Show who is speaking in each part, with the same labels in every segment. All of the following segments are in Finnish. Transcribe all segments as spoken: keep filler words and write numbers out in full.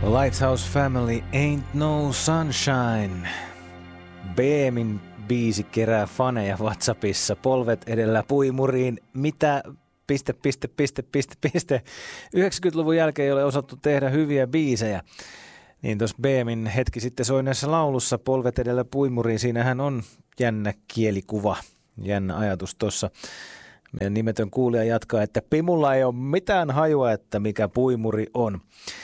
Speaker 1: Lighthouse Family, Ain't No Sunshine. B M:n biisi kerää faneja WhatsAppissa. Polvet edellä puimuriin. Mitä? Piste, piste, piste, piste, piste. yhdeksänkymmentäluvun jälkeen ei ole osattu tehdä hyviä biisejä. Niin tuossa B M:n hetki sitten soineessa laulussa Polvet edellä puimuriin. Siinähän on jännä kielikuva, jännä ajatus tuossa. Meidän nimetön kuulija jatkaa, että Pimulla ei ole mitään hajua, että mikä puimuri on.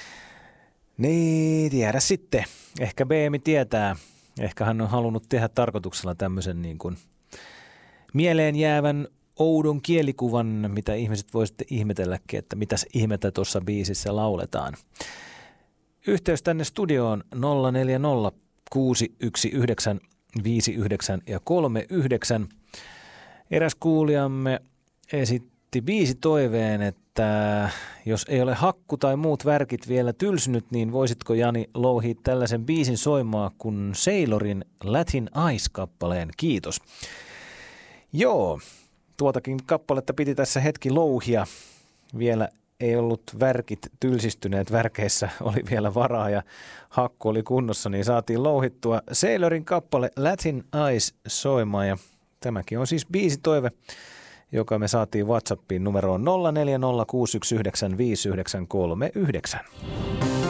Speaker 1: Niin, tiedä sitten. Ehkä B M tietää. Ehkä hän on halunnut tehdä tarkoituksella tämmöisen niin kuin mieleen jäävän oudon kielikuvan, mitä ihmiset voi sitten ihmetelläkin, että mitäs ihmettä tuossa biisissä lauletaan. Yhteys tänne studioon nolla neljä nolla kuusi yksi yhdeksän viisi yhdeksän ja kolme yhdeksän. Eräs kuulijamme esitti biisitoiveen, että jos ei ole hakku tai muut värkit vielä tylsynyt, niin voisitko Jani louhia tällaisen biisin soimaa kuin Sailorin Latin Eyes-kappaleen. Kiitos. Joo, tuotakin kappaletta piti tässä hetki louhia. Vielä ei ollut värkit tylsistyneet, värkeissä oli vielä varaa ja hakku oli kunnossa, niin saatiin louhittua Sailorin kappale Latin Eyes soimaan. Ja tämäkin on siis biisitoive, joka me saatiin WhatsAppiin numeroon nolla neljä nolla kuusi yksi yhdeksän viisi yhdeksän kolme yhdeksän.